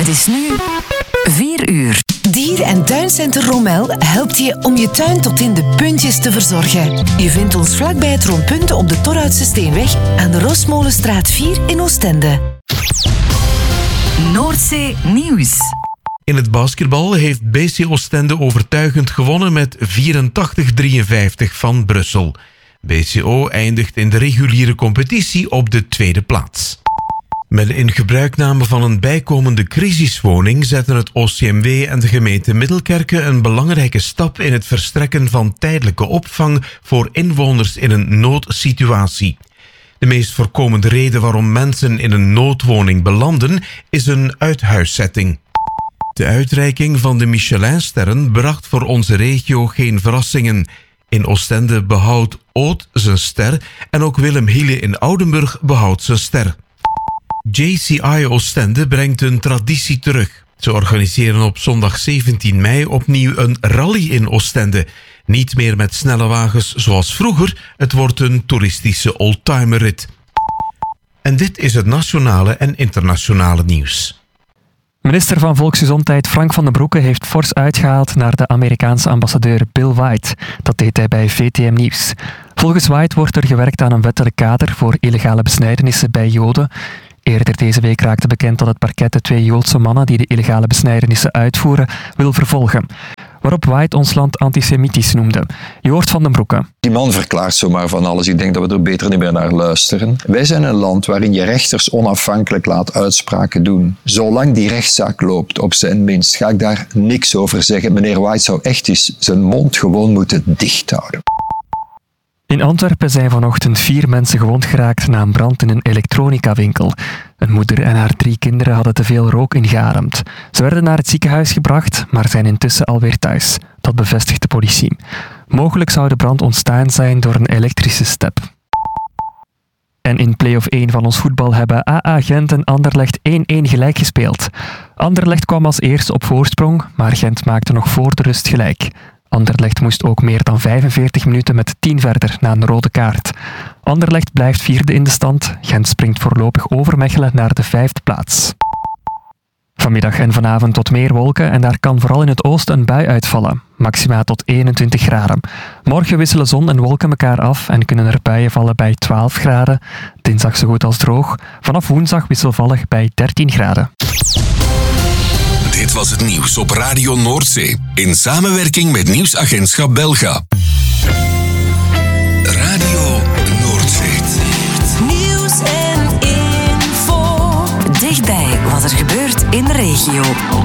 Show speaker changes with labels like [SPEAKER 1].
[SPEAKER 1] Het is nu 4 uur.
[SPEAKER 2] Dier- en tuincentrum Rommel helpt je om je tuin tot in de puntjes te verzorgen. Je vindt ons vlakbij het Rondpunt op de Torhoutse Steenweg aan de Rosmolenstraat 4 in Oostende.
[SPEAKER 1] Noordzee Nieuws.
[SPEAKER 3] In het basketbal heeft BC Oostende overtuigend gewonnen met 84-53 van Brussel. BCO eindigt in de reguliere competitie op de tweede plaats. Met de ingebruikname van een bijkomende crisiswoning zetten het OCMW en de gemeente Middelkerke een belangrijke stap in het verstrekken van tijdelijke opvang voor inwoners in een noodsituatie. De meest voorkomende reden waarom mensen in een noodwoning belanden is een uithuiszetting. De uitreiking van de Michelinsterren bracht voor onze regio geen verrassingen. In Oostende behoudt Oud zijn ster en ook Willem Hiele in Oudenburg behoudt zijn ster. JCI Oostende brengt een traditie terug. Ze organiseren op zondag 17 mei opnieuw een rally in Oostende. Niet meer met snelle wagens zoals vroeger, het wordt een toeristische oldtimerrit. En dit is het nationale en internationale nieuws.
[SPEAKER 4] Minister van Volksgezondheid Frank van den Broeke heeft fors uitgehaald naar de Amerikaanse ambassadeur Bill White. Dat deed hij bij VTM Nieuws. Volgens White wordt er gewerkt aan een wettelijk kader voor illegale besnijdenissen bij Joden. Eerder deze week raakte bekend dat het parket de 2 Joodse mannen die de illegale besnijdenissen uitvoeren wil vervolgen. Waarop White ons land antisemitisch noemde. Je hoort Van den Broeke.
[SPEAKER 5] Die man verklaart zomaar van alles. Ik denk dat we er beter niet meer naar luisteren. Wij zijn een land waarin je rechters onafhankelijk laat uitspraken doen. Zolang die rechtszaak loopt, op zijn minst, ga ik daar niks over zeggen. Meneer White zou echt eens zijn mond gewoon moeten dicht houden.
[SPEAKER 4] In Antwerpen zijn vanochtend 4 mensen gewond geraakt na een brand in een elektronica-winkel. Een moeder en haar 3 kinderen hadden te veel rook ingeademd. Ze werden naar het ziekenhuis gebracht, maar zijn intussen alweer thuis. Dat bevestigt de politie. Mogelijk zou de brand ontstaan zijn door een elektrische step. En in play-off 1 van ons voetbal hebben AA Gent en Anderlecht 1-1 gelijk gespeeld. Anderlecht kwam als eerste op voorsprong, maar Gent maakte nog voor de rust gelijk. Anderlecht moest ook meer dan 45 minuten met 10 verder na een rode kaart. Anderlecht blijft 4e in de stand. Gent springt voorlopig over Mechelen naar de 5e plaats. Vanmiddag en vanavond tot meer wolken en daar kan vooral in het oosten een bui uitvallen. Maxima tot 21 graden. Morgen wisselen zon en wolken elkaar af en kunnen er buien vallen bij 12 graden. Dinsdag zo goed als droog. Vanaf woensdag wisselvallig bij 13 graden.
[SPEAKER 6] Dit was het nieuws op Radio Noordzee. In samenwerking met nieuwsagentschap Belga. Radio Noordzee.
[SPEAKER 1] Nieuws en info. Dichtbij wat er gebeurt in de regio.